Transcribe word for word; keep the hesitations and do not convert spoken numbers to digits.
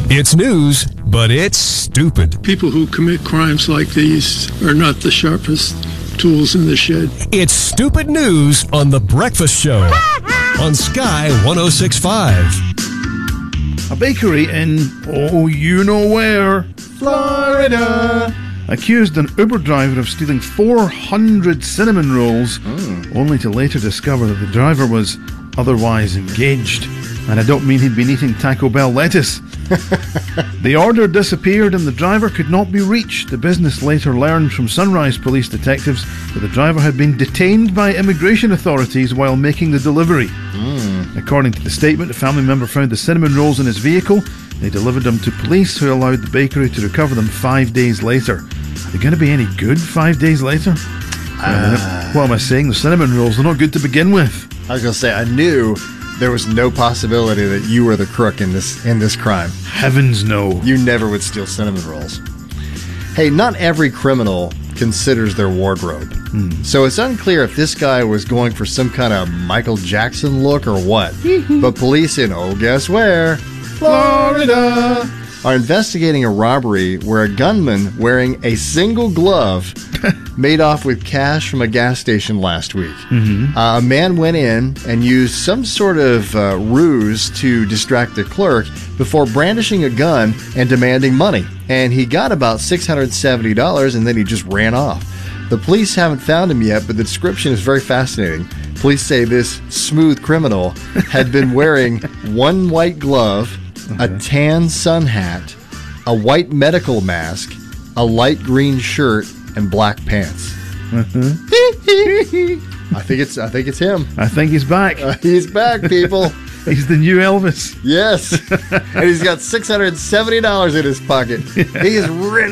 It's news, but it's stupid. People who commit crimes like these are not the sharpest tools in the shed. It's stupid news on The Breakfast Show on Sky one oh six point five. A bakery in, oh, you know where, Florida, accused an Uber driver of stealing four hundred cinnamon rolls, mm. only to later discover that the driver was otherwise engaged. And I don't mean he'd been eating Taco Bell lettuce. The order disappeared and the driver could not be reached. The business later learned from Sunrise police detectives that the driver had been detained by immigration authorities while making the delivery. Mm. According to the statement, a family member found the cinnamon rolls in his vehicle. They delivered them to police, who allowed the bakery to recover them five days later. Are they going to be any good five days later? Uh, what am I saying? The cinnamon rolls, they're not good to begin with. I was going to say, I knew there was no possibility that you were the crook in this in this crime. Heavens no. You never would steal cinnamon rolls. Hey, not every criminal considers their wardrobe. Mm. So it's unclear if this guy was going for some kind of Michael Jackson look or what. But police in, oh, guess where? Florida! Are investigating a robbery where a gunman wearing a single glove made off with cash from a gas station last week. Mm-hmm. Uh, a man went in and used some sort of uh, ruse to distract the clerk before brandishing a gun and demanding money. And he got about six hundred seventy dollars and then he just ran off. The police haven't found him yet, but the description is very fascinating. Police say this smooth criminal had been wearing one white glove, okay. a tan sun hat, a white medical mask, a light green shirt, and black pants. Mm-hmm. I think it's I think it's him. I think he's back. Uh, he's back, people. He's the new Elvis. Yes. And he's got six hundred seventy dollars in his pocket. He is really